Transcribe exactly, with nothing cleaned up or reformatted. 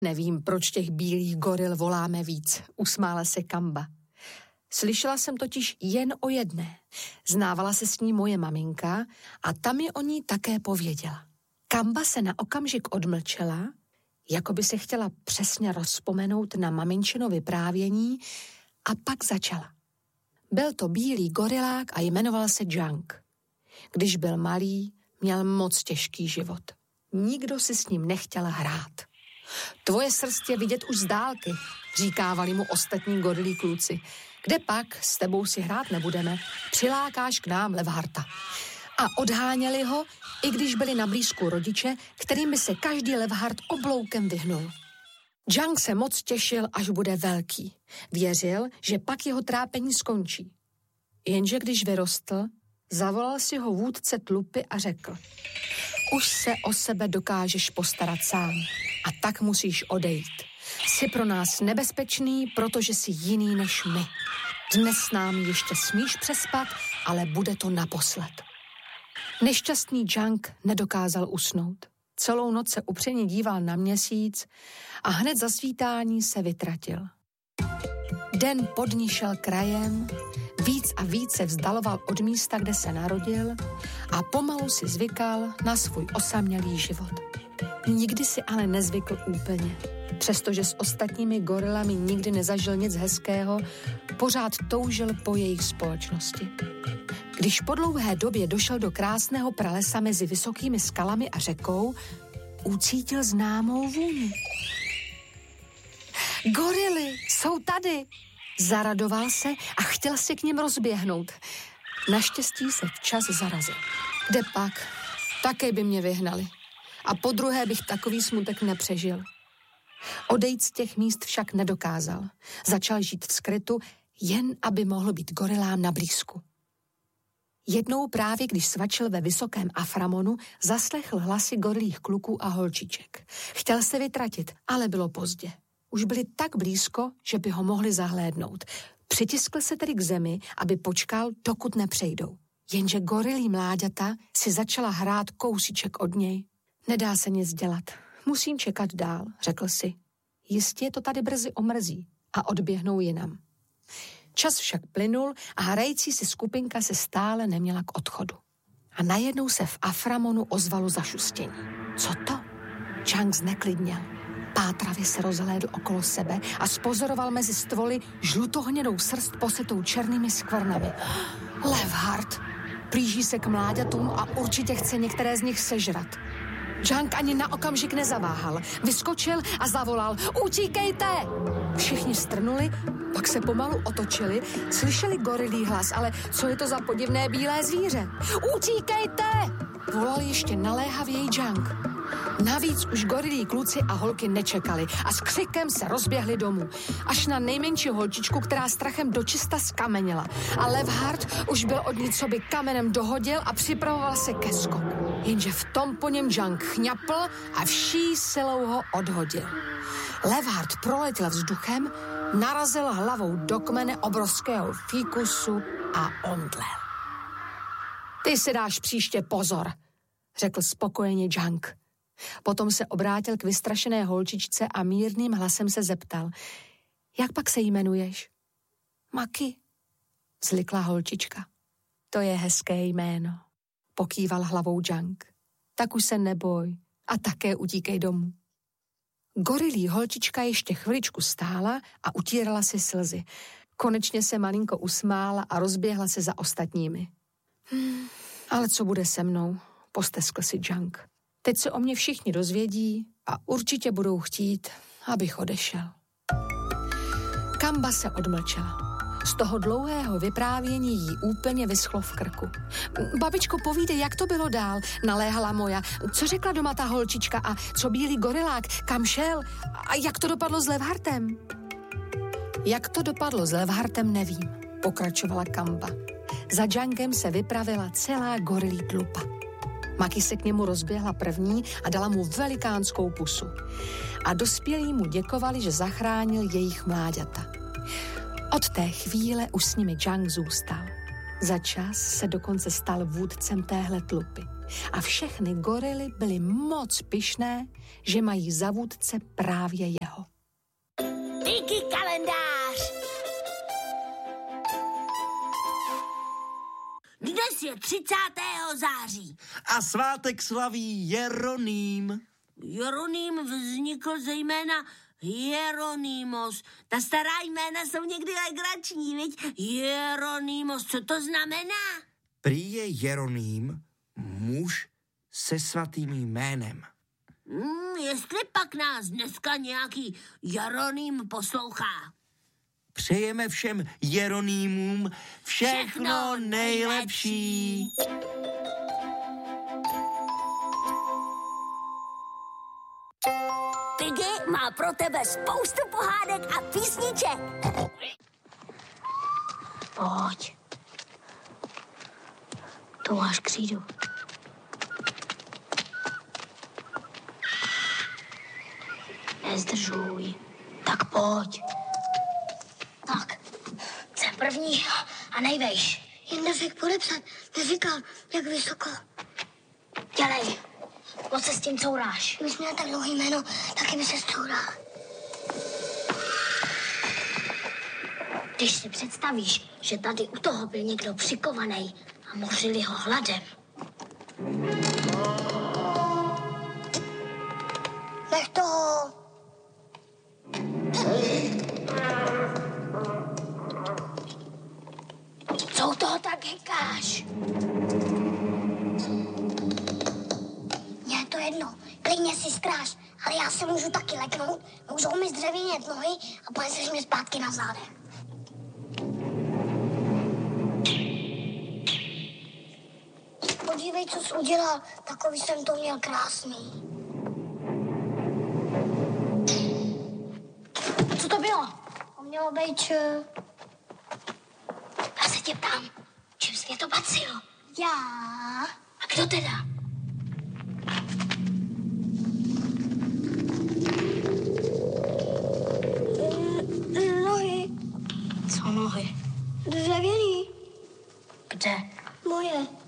Nevím, proč těch bílých goril voláme víc, usmála se Kamba. Slyšela jsem totiž jen o jedné. Znávala se s ní moje maminka a ta mi o ní také pověděla. Kamba se na okamžik odmlčela, jako by se chtěla přesně rozpomenout na maminčino vyprávění, a pak začala. Byl to bílý gorilák a jmenoval se Junk. Když byl malý, měl moc těžký život. Nikdo si s ním nechtěl hrát. Tvoje srst je vidět už z dálky, říkávali mu ostatní gorilí kluci. Kde pak, s tebou si hrát nebudeme, přilákáš k nám Levharta. A odháněli ho, i když byli na blízku rodiče, kterým by se každý Levhart obloukem vyhnul. Junk se moc těšil, až bude velký. Věřil, že pak jeho trápení skončí. Jenže když vyrostl, zavolal si ho vůdce tlupy a řekl: už se o sebe dokážeš postarat sám a tak musíš odejít. Jsi pro nás nebezpečný, protože jsi jiný než my. Dnes s námi ještě smíš přespat, ale bude to naposled. Nešťastný Junk nedokázal usnout. Celou noc se upřeně díval na měsíc a hned za svítání se vytratil. Den pod ní šel krajem, víc a víc se vzdaloval od místa, kde se narodil, a pomalu si zvykal na svůj osamělý život. Nikdy si ale nezvykl úplně. Přestože s ostatními gorilami nikdy nezažil nic hezkého, pořád toužil po jejich společnosti. Když po dlouhé době došel do krásného pralesa mezi vysokými skalami a řekou, ucítil známou vůni. Gorily, jsou tady! Zaradoval se a chtěl se k nim rozběhnout. Naštěstí se včas zarazil. Kde pak? Také by mě vyhnali. A po druhé bych takový smutek nepřežil. Odejít z těch míst však nedokázal. Začal žít v skrytu, jen aby mohl být gorilám na blízku. Jednou právě, když svačil ve vysokém Aframonu, zaslechl hlasy gorilích kluků a holčiček. Chtěl se vytratit, ale bylo pozdě. Už byli tak blízko, že by ho mohli zahlédnout. Přitiskl se tedy k zemi, aby počkal, dokud nepřejdou. Jenže gorilí mláďata si začala hrát kousíček od něj. Nedá se nic dělat. Musím čekat dál, řekl si. Jistě to tady brzy omrzí a odběhnou jinam. Čas však plynul a hrající si skupinka se stále neměla k odchodu. A najednou se v Aframonu ozvalo zašustění. Co to? Junk zneklidněl. Pátravě se rozhlédl okolo sebe a spozoroval mezi stvoly žlutohnědou srst posetou černými skvrnami. Levhart! Plíží se k mláďatům a určitě chce některé z nich sežrat. Junk ani na okamžik nezaváhal. Vyskočil a zavolal: utíkejte! Všichni strnuli, pak se pomalu otočili, slyšeli gorilí hlas, ale co je to za podivné bílé zvíře? Utíkejte! Volal ještě naléhavěji Junk. Navíc už gorilí kluci a holky nečekali a s křikem se rozběhli domů. Až na nejmenší holčičku, která strachem dočista skamenila. A Levhart už byl od ní, co by kamenem dohodil, a připravoval se ke skoku. Jenže v tom po něm Junk chňapl a vší silou ho odhodil. Levhart proletěl vzduchem, narazil hlavou do kmene obrovského fíkusu a omdlel. Ty si dáš příště pozor, řekl spokojeně Junk. Potom se obrátil k vystrašené holčičce a mírným hlasem se zeptal: jak pak se jmenuješ? Maki, zlikla holčička. To je hezké jméno, pokýval hlavou Junk. Tak už se neboj a také utíkej domů. Gorilí holčička ještě chviličku stála a utírala si slzy. Konečně se malinko usmála a rozběhla se za ostatními. Hmm, ale co bude se mnou? Posteskl si Junk. Teď se o mě všichni dozvědí a určitě budou chtít, abych odešel. Kamba se odmlčela. Z toho dlouhého vyprávění jí úplně vyschlo v krku. Babičko, povídej, jak to bylo dál, naléhala Moja. Co řekla doma ta holčička a co bílý gorilák, kam šel a jak to dopadlo s Levhartem? Jak to dopadlo s Levhartem, nevím, pokračovala Kamba. Za Junkem se vypravila celá gorilí tlupa. Maki se k němu rozběhla první a dala mu velikánskou pusu. A dospělí mu děkovali, že zachránil jejich mláďata. Od té chvíle už s nimi Junk zůstal. Za čas se dokonce stal vůdcem téhle tlupy. A všechny gorily byly moc pyšné, že mají za vůdce právě jeho. Tiki kalendář! Dnes je třicátého září. A svátek slaví Jeroným. Jeroným vznikl zejména Jeronymos. Ta stará jména jsou někdy legrační, viď? Jeronymos, co to znamená? Prý je Jeroným muž se svatým jménem. Hmm, jestli pak nás dneska nějaký Jeroným poslouchá. Přejeme všem Jeronýmům všechno, všechno nejlepší. Piggy má pro tebe spoustu pohádek a písniček. Pojď. Tu máš křídu. Nezdržuj. Tak pojď. Tak, jsem první a nejvejš. Jen neřek podepsat, neříkal, jak vysoko. Dělej, moc se s tím couráš. Kdybys měl tak dlouhý jméno, taky by se zcoural. Když si představíš, že tady u toho byl někdo přikovaný a mořili ho hladem. Nech toho. Co u toho tak hekáš? Mně je to jedno, klidně si stráž, ale já se můžu taky leknout, můžou mi zdřevěnět nohy a poneseš mě zpátky na zádech. Podívej, co jsi udělal, takový jsem to měl krásný. Co to bylo? To mělo být... Č... Já se tě ptám, čím jsi mě to patřilo? Já... A kdo teda? N- nohy. Co nohy? Dřevěný. Kde? Moje.